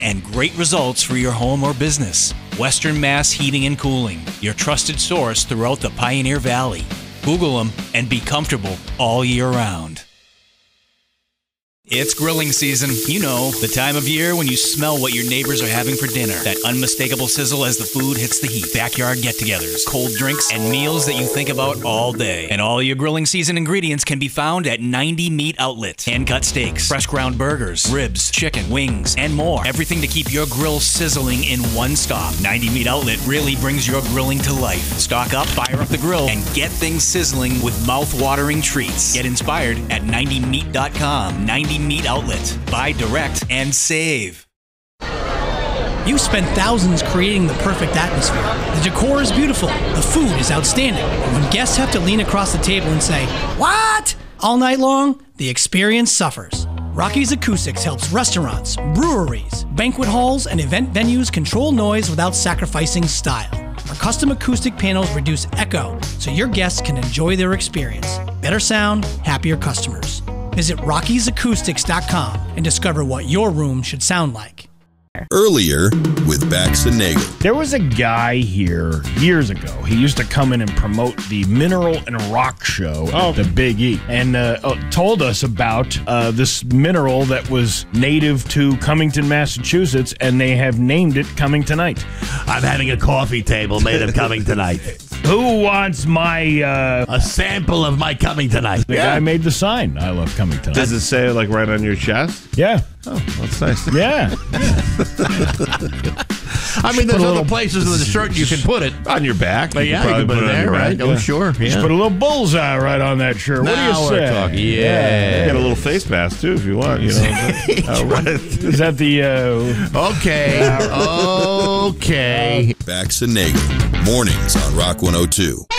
and great results for your home or business. Western Mass Heating and Cooling, your trusted source throughout the Pioneer Valley. Google them and be comfortable all year round. It's grilling season. You know, the time of year when you smell what your neighbors are having for dinner. That unmistakable sizzle as the food hits the heat. Backyard get-togethers, cold drinks, and meals that you think about all day. And all your grilling season ingredients can be found at 90 Meat Outlet. Hand-cut steaks, fresh ground burgers, ribs, chicken, wings, and more. Everything to keep your grill sizzling in one stop. 90 Meat Outlet really brings your grilling to life. Stock up, fire up the grill, and get things sizzling with mouth-watering treats. Get inspired at 90meat.com. 90 Meat Outlet. Buy direct and save. You spent thousands creating the perfect atmosphere. The decor is beautiful. The food is outstanding. But when guests have to lean across the table and say, "What?" all night long, the experience suffers. Rocky's Acoustics helps restaurants, breweries, banquet halls, and event venues control noise without sacrificing style. Our custom acoustic panels reduce echo so your guests can enjoy their experience. Better sound, happier customers. Visit Rocky'sAcoustics.com and discover what your room should sound like. Earlier with Bax and Nagel. There was a guy here years ago. He used to come in and promote the Mineral and Rock Show at the Big E, and told us about this mineral that was native to Cummington, Massachusetts, and they have named it Cummingtonite. I'm having a coffee table made of Cummingtonite. Who wants my a sample of my Cummingtonite? The guy made the sign. I love Cummingtonite. Does it say like right on your chest? Yeah. Oh, that's nice. Yeah. I mean, there's other places in the shirt you can put it. On your back. But yeah, you can put it there, right? Yeah. Oh, sure. Just put a little bullseye right on that shirt. What do you Now say? we're talking. Yeah. Get a little face mask too if you want. You know. Is that the... Okay. Okay. Bax and Nagel. Mornings on Rock 102.